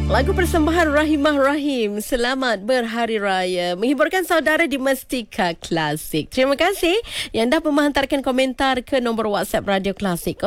Lagu persembahan Rahimah Rahim, Selamat Berhari Raya, menghiburkan saudara di Mestika Klasik. Terima kasih yang dah menghantarkan komentar ke nombor WhatsApp Radio Klasik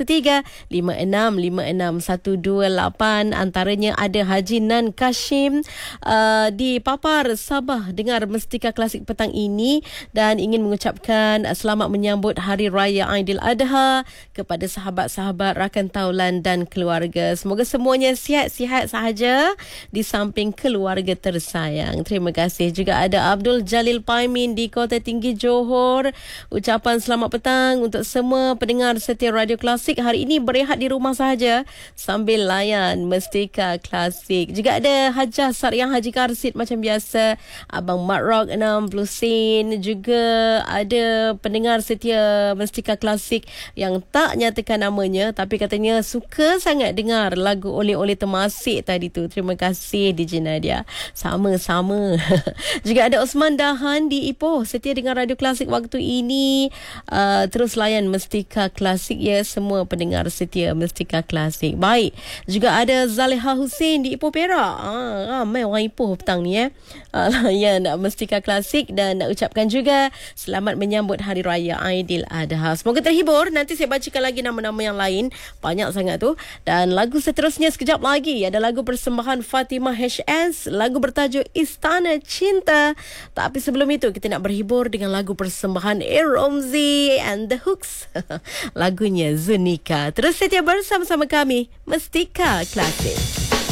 013-5656-128. Antaranya ada Haji Nan Kashim di Papar, Sabah, dengar Mestika Klasik petang ini dan ingin mengucapkan selamat menyambut Hari Raya Aidiladha kepada sahabat-sahabat, rakan taulan dan keluarga. Semoga semuanya sihat-sihat sahaja di samping keluarga tersayang. Terima kasih. Juga ada Abdul Jalil Paimin di Kota Tinggi Johor. Ucapan selamat petang untuk semua pendengar setia Radio Klasik. Hari ini berehat di rumah sahaja sambil layan Mestika Klasik. Juga ada Hajah Saryang Haji Karsid macam biasa, Abang Mat Rock 60 Sen. Juga ada pendengar setia Mestika Klasik yang tak nyatakan namanya tapi katanya suka sangat dengar lagu Oleh-Oleh Temasik tadi tu. Terima kasih DJ Nadia. Sama-sama. Juga ada Osman Dahan di Ipoh, setia dengan Radio Klasik waktu ini. Terus layan Mestika Klasik ya, semua pendengar setia Mestika Klasik. Baik. Juga ada Zaleha Hussein di Ipoh Perak. Ramai orang Ipoh petang ni layan Mestika Klasik dan nak ucapkan juga selamat menyambut Hari Raya Aidiladha. Semoga terhibur. Nanti saya bacakan lagi nama-nama yang lain. Banyak sangat tu. Dan lagu seterusnya sekejap lagi ada lagu persembahan Fatimah HS, lagu bertajuk Istana Cinta. Tapi sebelum itu kita nak berhibur dengan lagu persembahan Romzi and the Hooks. Lagunya Zunika. Terus setia bersama-sama kami Mestika Klasik.